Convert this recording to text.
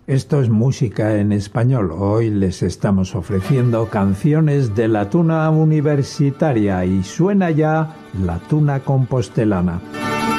Esto es música en español. Hoy les estamos ofreciendo canciones de la tuna universitaria y suena ya la tuna compostelana.